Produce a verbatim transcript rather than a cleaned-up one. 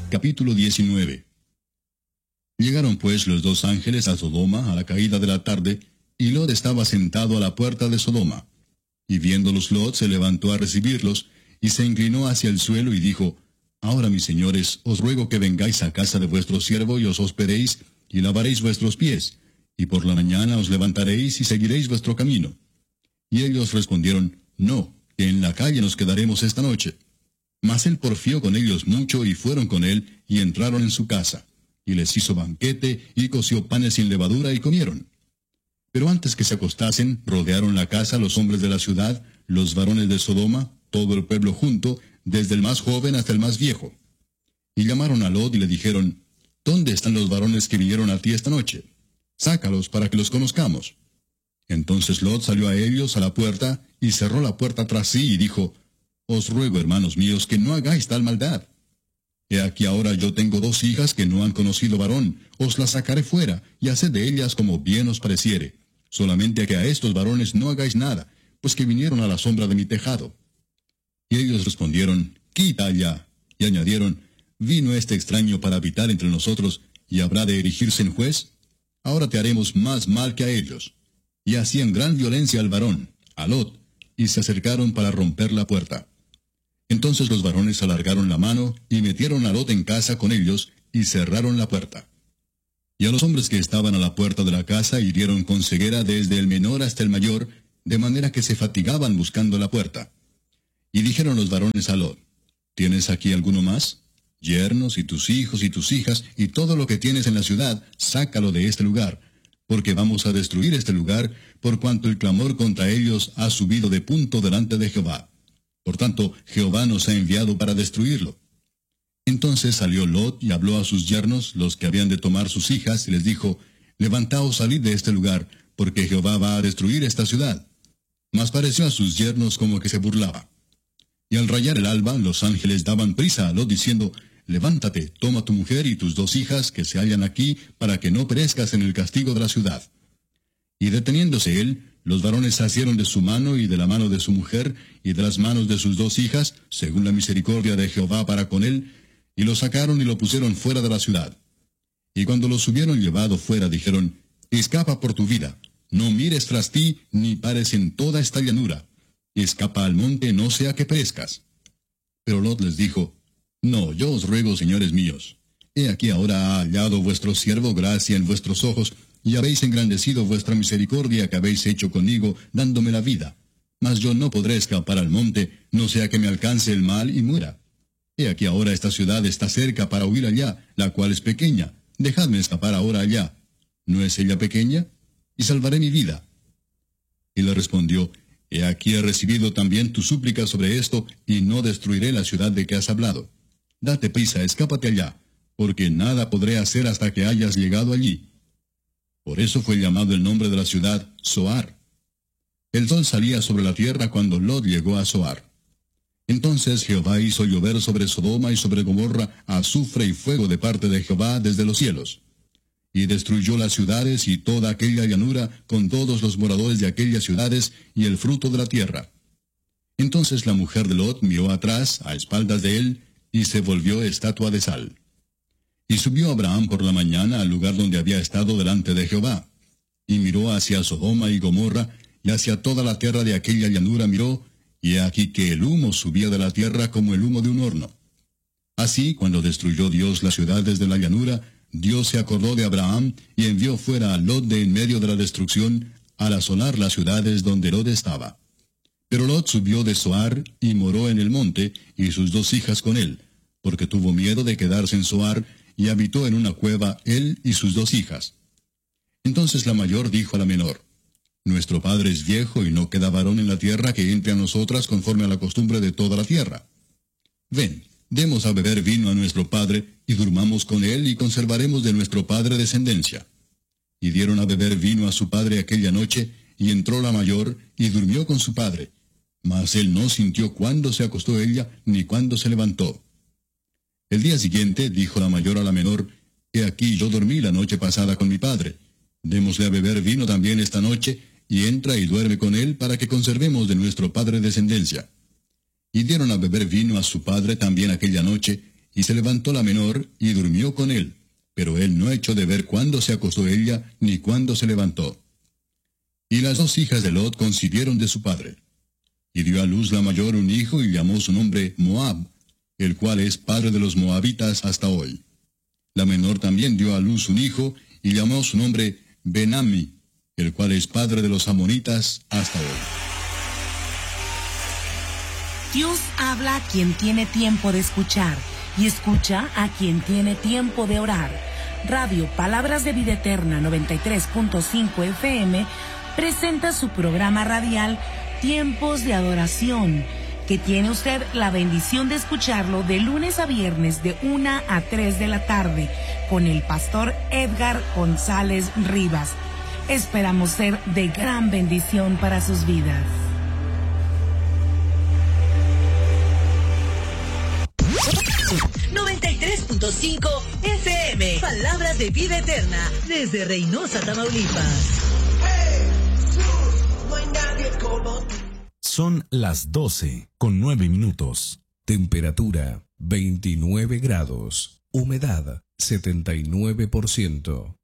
Capítulo diecinueve. Llegaron pues los dos ángeles a Sodoma a la caída de la tarde, y Lot estaba sentado a la puerta de Sodoma. Y viéndolos Lot se levantó a recibirlos, y se inclinó hacia el suelo y dijo: Ahora, mis señores, os ruego que vengáis a casa de vuestro siervo y os hospedeis, y lavaréis vuestros pies, y por la mañana os levantaréis y seguiréis vuestro camino. Y ellos respondieron: No, que en la calle nos quedaremos esta noche. Mas él porfió con ellos mucho, y fueron con él, y entraron en su casa. Y les hizo banquete, y coció panes sin levadura, y comieron. Pero antes que se acostasen, rodearon la casa los hombres de la ciudad, los varones de Sodoma, todo el pueblo junto, desde el más joven hasta el más viejo. Y llamaron a Lot y le dijeron: ¿Dónde están los varones que vinieron a ti esta noche? Sácalos para que los conozcamos. Entonces Lot salió a ellos a la puerta, y cerró la puerta tras sí, y dijo: Os ruego, hermanos míos, que no hagáis tal maldad. He aquí ahora yo tengo dos hijas que no han conocido varón, os las sacaré fuera, y haced de ellas como bien os pareciere. Solamente que a estos varones no hagáis nada, pues que vinieron a la sombra de mi tejado. Y ellos respondieron: Quita allá. Y añadieron: ¿Vino este extraño para habitar entre nosotros, y habrá de erigirse en juez? Ahora te haremos más mal que a ellos. Y hacían gran violencia al varón, a Lot, y se acercaron para romper la puerta. Entonces los varones alargaron la mano, y metieron a Lot en casa con ellos, y cerraron la puerta. Y a los hombres que estaban a la puerta de la casa hirieron con ceguera desde el menor hasta el mayor, de manera que se fatigaban buscando la puerta. Y dijeron los varones a Lot: ¿Tienes aquí alguno más? Yernos, y tus hijos, y tus hijas, y todo lo que tienes en la ciudad, sácalo de este lugar, porque vamos a destruir este lugar, por cuanto el clamor contra ellos ha subido de punto delante de Jehová. Por tanto, Jehová nos ha enviado para destruirlo. Entonces salió Lot y habló a sus yernos, los que habían de tomar sus hijas, y les dijo: Levantaos, salid de este lugar, porque Jehová va a destruir esta ciudad. Mas pareció a sus yernos como que se burlaba. Y al rayar el alba, los ángeles daban prisa a Lot, diciendo: Levántate, toma tu mujer y tus dos hijas que se hallan aquí, para que no perezcas en el castigo de la ciudad. Y deteniéndose él, los varones asieron de su mano y de la mano de su mujer, y de las manos de sus dos hijas, según la misericordia de Jehová para con él, y lo sacaron y lo pusieron fuera de la ciudad. Y cuando los hubieron llevado fuera, dijeron: Escapa por tu vida, no mires tras ti, ni pares en toda esta llanura. Escapa al monte, no sea que perezcas. Pero Lot les dijo: No, yo os ruego, señores míos, he aquí ahora ha hallado vuestro siervo gracia en vuestros ojos, y habéis engrandecido vuestra misericordia que habéis hecho conmigo, dándome la vida. Mas yo no podré escapar al monte, no sea que me alcance el mal y muera. He aquí ahora esta ciudad está cerca para huir allá, la cual es pequeña. Dejadme escapar ahora allá. ¿No es ella pequeña? Y salvaré mi vida. Y le respondió: He aquí he recibido también tu súplica sobre esto, y no destruiré la ciudad de que has hablado. Date prisa, escápate allá, porque nada podré hacer hasta que hayas llegado allí. Por eso fue llamado el nombre de la ciudad Zoar. El sol salía sobre la tierra cuando Lot llegó a Zoar. Entonces Jehová hizo llover sobre Sodoma y sobre Gomorra azufre y fuego de parte de Jehová desde los cielos. Y destruyó las ciudades y toda aquella llanura con todos los moradores de aquellas ciudades y el fruto de la tierra. Entonces la mujer de Lot miró atrás, a espaldas de él, y se volvió estatua de sal. Y subió Abraham por la mañana al lugar donde había estado delante de Jehová. Y miró hacia Sodoma y Gomorra, y hacia toda la tierra de aquella llanura miró, y he aquí que el humo subía de la tierra como el humo de un horno. Así, cuando destruyó Dios las ciudades de la llanura, Dios se acordó de Abraham, y envió fuera a Lot de en medio de la destrucción, al asolar las ciudades donde Lot estaba. Pero Lot subió de Zoar, y moró en el monte, y sus dos hijas con él, porque tuvo miedo de quedarse en Zoar, y habitó en una cueva él y sus dos hijas. Entonces la mayor dijo a la menor: Nuestro padre es viejo, y no queda varón en la tierra que entre a nosotras conforme a la costumbre de toda la tierra. Ven, demos a beber vino a nuestro padre, y durmamos con él, y conservaremos de nuestro padre descendencia. Y dieron a beber vino a su padre aquella noche, y entró la mayor, y durmió con su padre. Mas él no sintió cuándo se acostó ella, ni cuándo se levantó. El día siguiente dijo la mayor a la menor: He aquí yo dormí la noche pasada con mi padre. Démosle a beber vino también esta noche, y entra y duerme con él, para que conservemos de nuestro padre descendencia. Y dieron a beber vino a su padre también aquella noche, Y se levantó la menor y durmió con él, pero él no echó de ver cuándo se acostó ella ni cuándo se levantó. Y las dos hijas de Lot concibieron de su padre. Y dio a luz la mayor un hijo y llamó su nombre Moab, el cual es padre de los moabitas hasta hoy. La menor también dio a luz un hijo y llamó su nombre Ben-Ammi, el cual es padre de los amonitas hasta hoy. Dios habla a quien tiene tiempo de escuchar y escucha a quien tiene tiempo de orar. Radio Palabras de Vida Eterna noventa y tres punto cinco F M presenta su programa radial Tiempos de Adoración, que tiene usted la bendición de escucharlo de lunes a viernes de una a tres de la tarde con el pastor Edgar González Rivas. Esperamos ser de gran bendición para sus vidas. noventa y tres punto cinco F M, Palabras de Vida Eterna, desde Reynosa, Tamaulipas. Son las doce con nueve minutos. Temperatura veintinueve grados. Humedad setenta y nueve por ciento.